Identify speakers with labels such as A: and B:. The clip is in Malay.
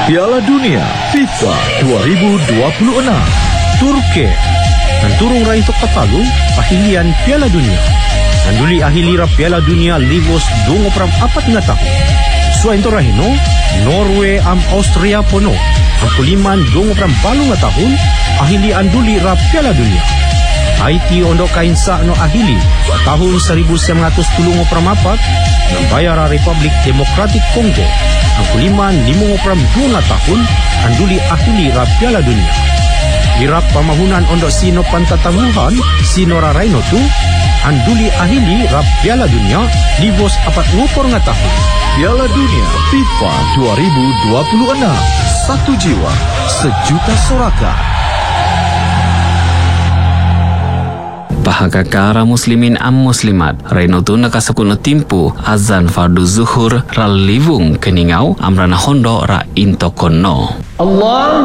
A: Piala Dunia FIFA 2026 Turki.
B: Nanturong ra ito katago, ahilian Piala Dunia. Nanduli ahilira Piala Dunia Livos 24 nga taon. So ito rahino, Norway am Austria pono. Ang kuliman 28 nga taon, ahilian duli ra Piala Dunia. Haiti ondo kainsa no ahili tahun 1934 ng Bayara Republic Democratic Congo. Ang kuliman 52 nga taon, ang duli ahili ra Piala Dunia. Hirap pamahunan ondo sino pantatabuhan, sino rarayno tu, ang duli ahili ra Piala Dunia, Livos 40 nga taon.
A: Piala Dunia FIFA 2026. Satu jiwa, sejuta sorakan.
C: Bahagakara muslimin am muslimat Reno tu nakasakuno timpu azan fardu zuhur ral livung keningau amrana hondo ra intokono.
D: Allah